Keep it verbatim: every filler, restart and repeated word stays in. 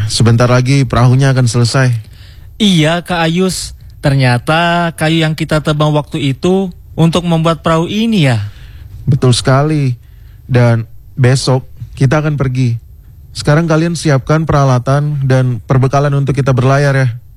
sebentar lagi perahunya akan selesai. Iya Kak Ayus, ternyata kayu yang kita tebang waktu itu untuk membuat perahu ini ya. Betul sekali. Dan besok kita akan pergi. Sekarang kalian siapkan peralatan dan perbekalan untuk kita berlayar ya.